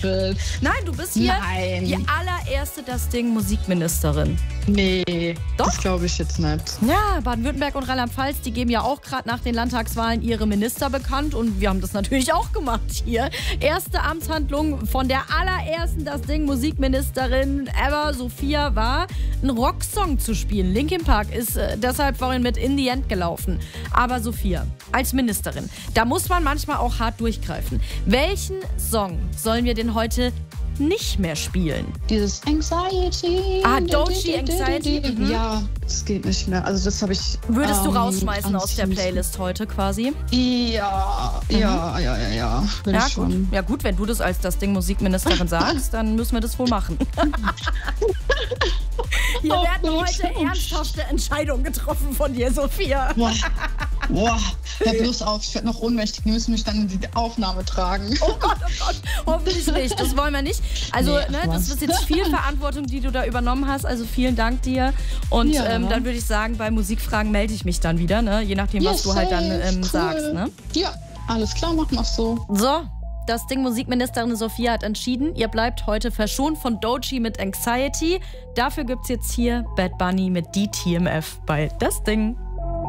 Stapels. Nein, du bist hier Nein. die allererste Das Ding Musikministerin. Nee, Doch? das glaube ich jetzt nicht. Ja, Baden-Württemberg und Rheinland-Pfalz, die geben ja auch gerade nach den Landtagswahlen ihre Minister bekannt und wir haben das natürlich auch gemacht hier. Erste Amtshandlung von der allerersten Das Ding Musikministerin ever, Sophia, war, einen Rocksong zu spielen. Linkin Park ist deshalb vorhin mit In the End gelaufen. Aber Sophia, als Ministerin, da muss man manchmal auch hart durchgreifen. Welchen Song sollen wir denn heute nicht mehr spielen? Dieses Anxiety. Doechii Anxiety? Mhm. Ja, das geht nicht mehr. Also das habe ich... Würdest du rausschmeißen aus der Playlist heute quasi? Ja. Will ich schon. Ja gut, wenn du das als Das Ding Musikministerin sagst, dann müssen wir das wohl machen. Hier werden heute ernsthafte Entscheidungen getroffen von dir, Sophia. Boah, hör bloß auf, ich werde noch ohnmächtig. Die müssen mich dann in die Aufnahme tragen. Oh Gott, hoffentlich nicht. Das wollen wir nicht. Also, Nee, das ist jetzt viel Verantwortung, die du da übernommen hast. Also vielen Dank dir. Und Ja. dann würde ich sagen, bei Musikfragen melde ich mich dann wieder, ne? Je nachdem, was du halt dann cool. sagst. Ne? Ja, alles klar, machen wir so. So, Das Ding Musikministerin Sophia hat entschieden, ihr bleibt heute verschont von Doechii mit Anxiety. Dafür gibt's jetzt hier Bad Bunny mit DTMF bei Das Ding.